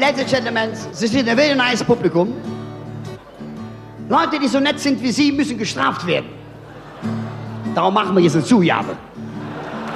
ladies and gentlemen, Sie sind ein very nice Publikum. Leute, die so nett sind wie Sie, müssen gestraft werden. Darum machen wir jetzt eine Zugabe.